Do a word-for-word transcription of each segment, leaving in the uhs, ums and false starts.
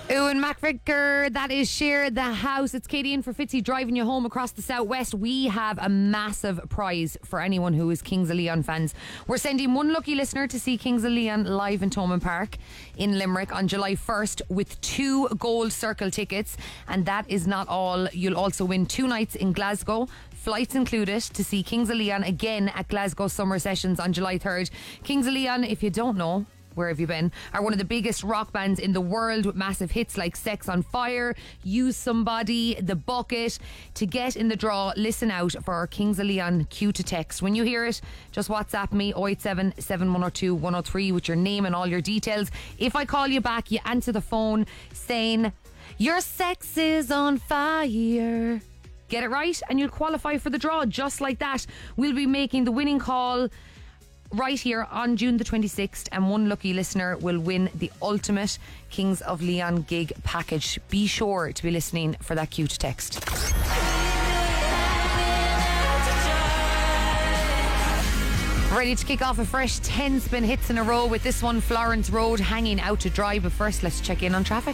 Ewan McVicker, that is Share the House. It's Katie in for Fitzy, driving you home across the southwest. We have a massive prize for anyone who is Kings of Leon fans. We're sending one lucky listener to see Kings of Leon live in Thomond Park in Limerick on July first with two Gold Circle tickets. And that is not all. You'll also win two nights in Glasgow, flights included, to see Kings of Leon again at Glasgow Summer Sessions on July third. Kings of Leon, if you don't know, where have you been, are one of the biggest rock bands in the world with massive hits like Sex on Fire, Use Somebody, The Bucket. To get in the draw, listen out for our Kings of Leon cue to text. When you hear it, just WhatsApp me oh eight seven, seven one oh two, one oh three with your name and all your details. If I call you back, you answer the phone saying, "Your sex is on fire." Get it right and you'll qualify for the draw. Just like that, we'll be making the winning call right here on June the twenty-sixth, and one lucky listener will win the ultimate Kings of Leon gig package. Be sure to be listening for that cue to text. Ready to kick off a fresh ten spin hits in a row with this one, Florence Road, hanging out to dry. But first, let's check in on traffic.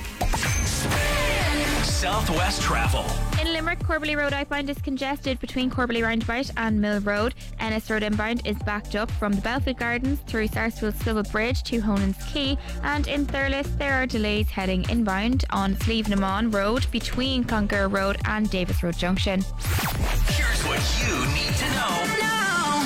Southwest Travel. In Limerick, Corbally Road outbound is congested between Corbally Roundabout and Mill Road. Ennis Road inbound is backed up from the Belfield Gardens through Sarsfield Swivel Bridge to Honan's Quay. And in Thurles, there are delays heading inbound on Slievenamon Road between Clonker Road and Davis Road Junction. Here's what you need to know. Now.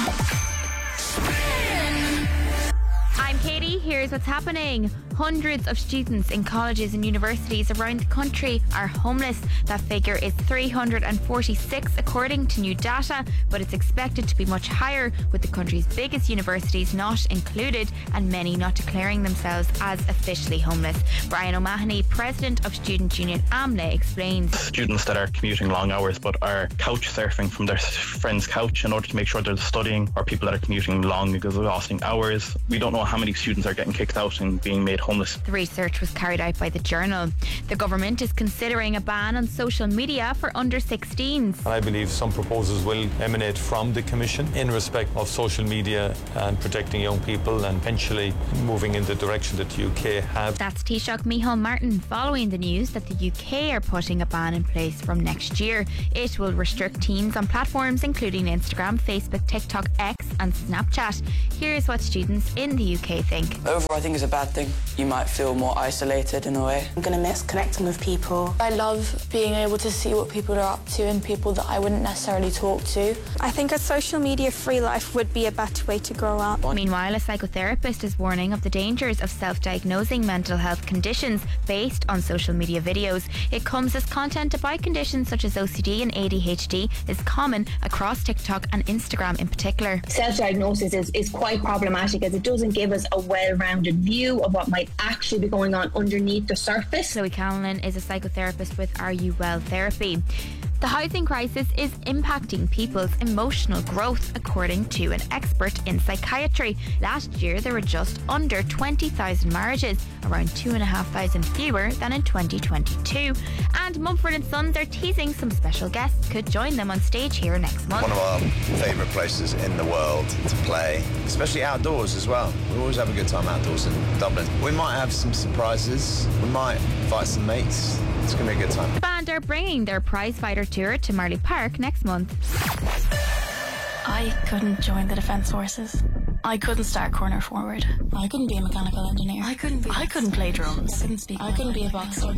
I'm Katie, here's what's happening. Hundreds of students in colleges and universities around the country are homeless. That figure is three hundred forty-six according to new data, but it's expected to be much higher, with the country's biggest universities not included and many not declaring themselves as officially homeless. Brian O'Mahony, president of Student Union AMLA, explains. Students that are commuting long hours but are couch surfing from their friend's couch in order to make sure they're studying, or people that are commuting long, exhausting hours. We don't know how many students are getting kicked out and being made homeless. The research was carried out by the Journal. The government is considering a ban on social media for under sixteens. I believe some proposals will emanate from the Commission in respect of social media and protecting young people, and eventually moving in the direction that the U K have. That's Taoiseach Micheál Martin following the news that the U K are putting a ban in place from next year. It will restrict teens on platforms including Instagram, Facebook, TikTok, X and Snapchat. Here's what students in the U K think. Overall, I think it's a bad thing. You might feel more isolated in a way. I'm going to miss connecting with people. I love being able to see what people are up to and people that I wouldn't necessarily talk to. I think a social media free life would be a better way to grow up. Meanwhile, a psychotherapist is warning of the dangers of self-diagnosing mental health conditions based on social media videos. It comes as content about conditions such as O C D and A D H D is common across TikTok and Instagram in particular. Self-diagnosis is, is quite problematic, as it doesn't give us a well-rounded view of what might actually be going on underneath the surface. Chloe Callan is a psychotherapist with Are You Well Therapy. The housing crisis is impacting people's emotional growth, according to an expert in psychiatry. Last year, there were just under twenty thousand marriages, around two thousand five hundred fewer than in twenty twenty-two. And Mumford and Sons are teasing some special guests could join them on stage here next month. One of our favourite places in the world to play, especially outdoors as well. We always have a good time outdoors in Dublin. We might have some surprises. We might invite some mates. It's going to be a good time. The band are bringing their prize fighter tour to Marley Park next month. I couldn't join the Defence Forces. I couldn't start corner forward. I couldn't be a mechanical engineer. I couldn't be. I couldn't play drums. I couldn't speak. I couldn't be a boxer.